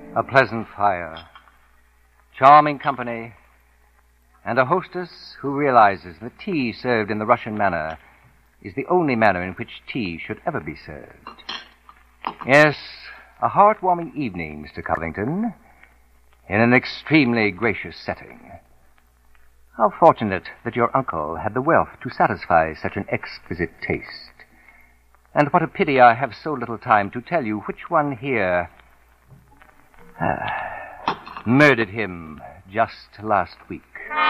A pleasant fire, charming company, and a hostess who realizes that tea served in the Russian manner is the only manner in which tea should ever be served. Yes, a heartwarming evening, Mr. Covington, in an extremely gracious setting. How fortunate that your uncle had the wealth to satisfy such an exquisite taste. And what a pity I have so little time to tell you which one here murdered him just last week.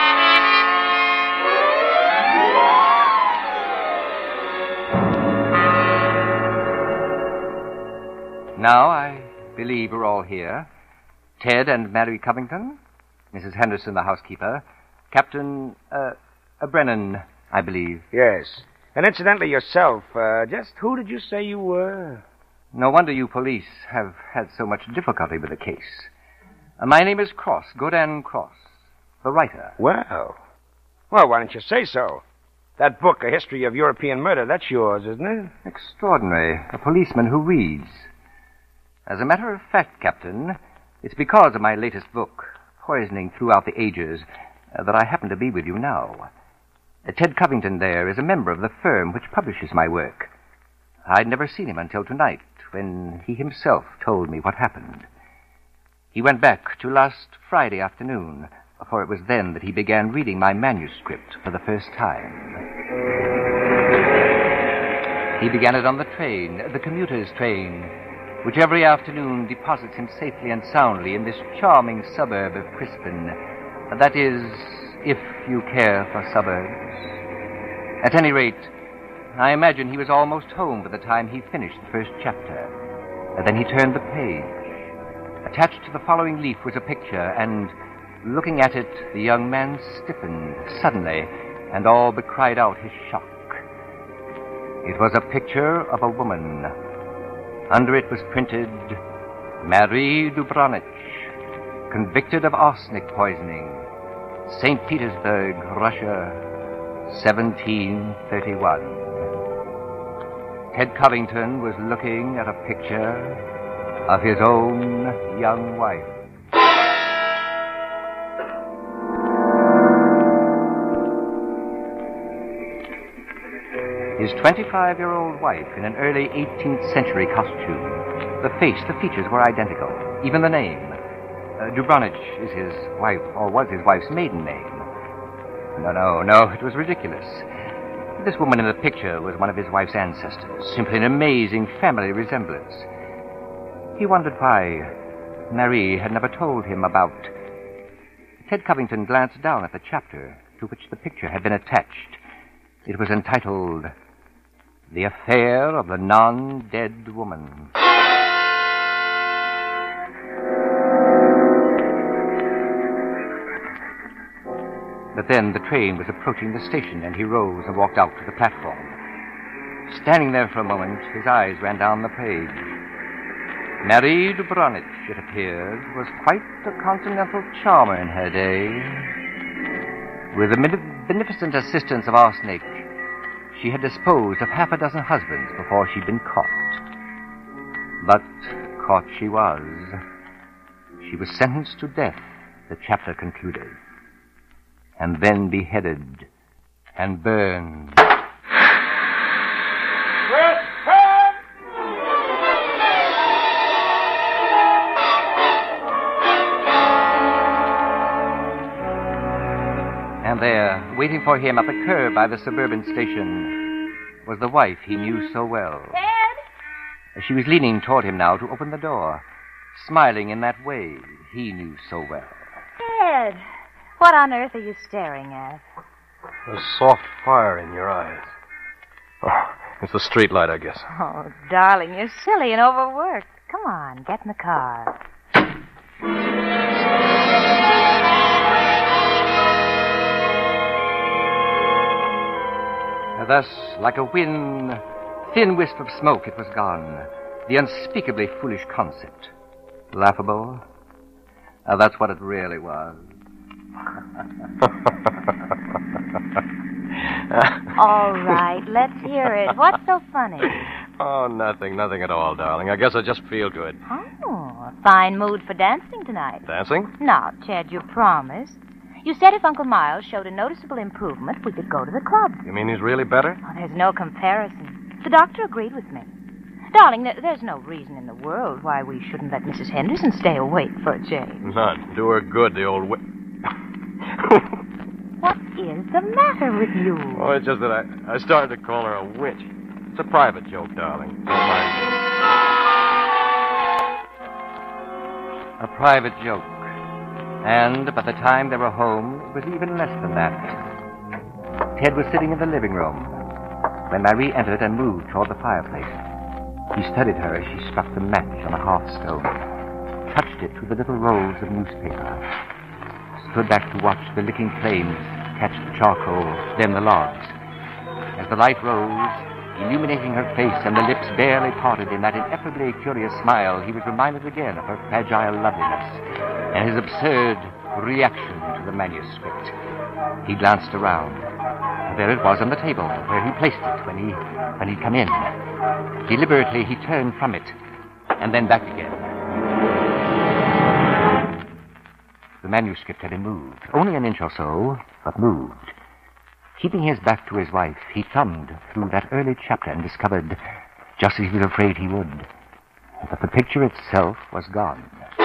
Now, I believe we're all here. Ted and Mary Covington, Mrs. Henderson, the housekeeper, Captain, Brennan, I believe. Yes. And incidentally, yourself, just who did you say you were? No wonder you police have had so much difficulty with the case. My name is Cross, Godin Cross, the writer. Well, why don't you say so? That book, A History of European Murder, that's yours, isn't it? Extraordinary. A policeman who reads. As a matter of fact, Captain, it's because of my latest book, Poisoning Throughout the Ages, that I happen to be with you now. Ted Covington there is a member of the firm which publishes my work. I'd never seen him until tonight, when he himself told me what happened. He went back to last Friday afternoon, for it was then that he began reading my manuscript for the first time. He began it on the train, the commuter's train, which every afternoon deposits him safely and soundly in this charming suburb of Crispin. That is, if you care for suburbs. At any rate, I imagine he was almost home by the time he finished the first chapter. And then he turned the page. Attached to the following leaf was a picture, and looking at it, the young man stiffened suddenly and all but cried out his shock. It was a picture of a woman. Under it was printed, Marie Dubronich, convicted of arsenic poisoning, St. Petersburg, Russia, 1731. Ted Covington was looking at a picture of his own young wife. His 25-year-old wife in an early 18th century costume. The face, the features were identical, even the name. Dubronich is his wife, or was his wife's maiden name. No, it was ridiculous. This woman in the picture was one of his wife's ancestors, simply an amazing family resemblance. He wondered why Marie had never told him about... Ted Covington glanced down at the chapter to which the picture had been attached. It was entitled, The Affair of the Non-Dead Woman. But then the train was approaching the station, and he rose and walked out to the platform. Standing there for a moment, his eyes ran down the page. Marie Dubronich, it appeared, was quite a continental charmer in her day. With the beneficent assistance of arsenic, she had disposed of half a dozen husbands before she'd been caught. But caught she was. She was sentenced to death, the chapter concluded, and then beheaded and burned. And there, waiting for him at the curb by the suburban station, was the wife he knew so well. Ted? She was leaning toward him now to open the door, smiling in that way he knew so well. Ted, what on earth are you staring at? There's soft fire in your eyes. Oh, it's the street light, I guess. Oh, darling, you're silly and overworked. Come on, get in the car. Thus, like a thin wisp of smoke, it was gone. The unspeakably foolish concept. Laughable? That's what it really was. All right, let's hear it. What's so funny? Oh, nothing at all, darling. I guess I just feel good. Oh, fine mood for dancing tonight. Dancing? Now, Ted, you promised. You said if Uncle Miles showed a noticeable improvement, we could go to the club. You mean he's really better? Oh, there's no comparison. The doctor agreed with me. Darling, there's no reason in the world why we shouldn't let Mrs. Henderson stay awake for a change. None. Do her good, the old What is the matter with you? Oh, it's just that I started to call her a witch. It's a private joke, darling. Don't mind me. A private joke. And by the time they were home, it was even less than that. Ted was sitting in the living room when Marie entered and moved toward the fireplace. He studied her as she struck the match on a hearthstone, touched it with the little rolls of newspaper, stood back to watch the licking flames catch the charcoal, then the logs. As the light rose, illuminating her face and the lips barely parted in that ineffably curious smile, he was reminded again of her fragile loveliness and his absurd reaction to the manuscript. He glanced around. There it was on the table, where he placed it when he'd come in. Deliberately, he turned from it, and then back again. The manuscript had moved, only an inch or so, but moved. Keeping his back to his wife, he thumbed through that early chapter and discovered, just as he was afraid he would, that the picture itself was gone.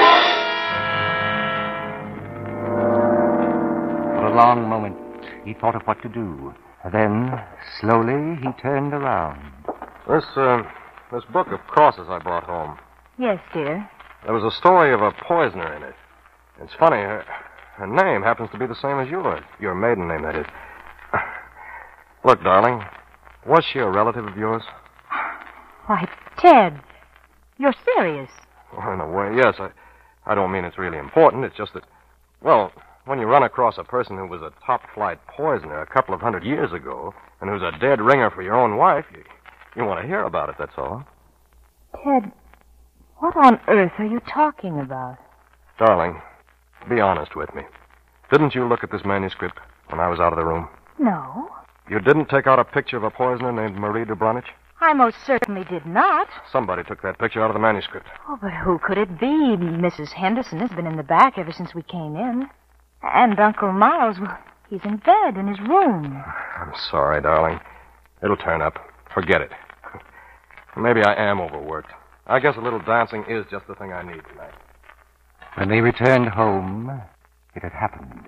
For a long moment, he thought of what to do. Then, slowly, he turned around. This book of crosses I brought home. Yes, dear. There was a story of a poisoner in it. It's funny, her name happens to be the same as yours. Your maiden name, that is. Look, darling, was she a relative of yours? Why, Ted, you're serious. Well, in a way, yes. I don't mean it's really important. It's just that, well, when you run across a person who was a top-flight poisoner a couple of 100 years ago and who's a dead ringer for your own wife, you want to hear about it, that's all. Ted, what on earth are you talking about? Darling, be honest with me. Didn't you look at this manuscript when I was out of the room? No. You didn't take out a picture of a poisoner named Marie Dubronich? I most certainly did not. Somebody took that picture out of the manuscript. Oh, but who could it be? Mrs. Henderson has been in the back ever since we came in. And Uncle Miles, well, he's in bed in his room. I'm sorry, darling. It'll turn up. Forget it. Maybe I am overworked. I guess a little dancing is just the thing I need tonight. When they returned home, it had happened.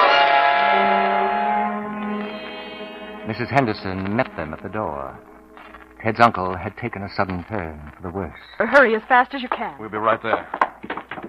Mrs. Henderson met them at the door. Ted's uncle had taken a sudden turn for the worse. Hurry as fast as you can. We'll be right there.